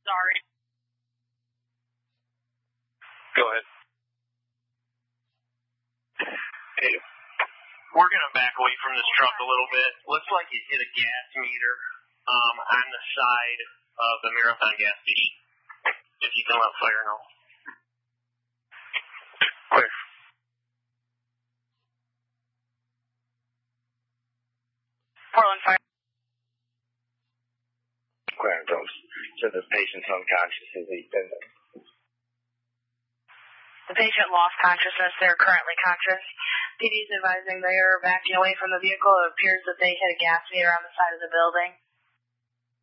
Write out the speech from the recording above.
Sorry. Go ahead. Hey, we're going to back away from this truck a little bit. Looks like it hit a gas meter on the side of the Marathon gas station. If you can let fire know. Clear. Portland Fire. Clear, Jones. So the patient's unconscious. Has he been there? The patient lost consciousness. They're currently conscious. PD is advising they are backing away from the vehicle. It appears that they hit a gas meter on the side of the building.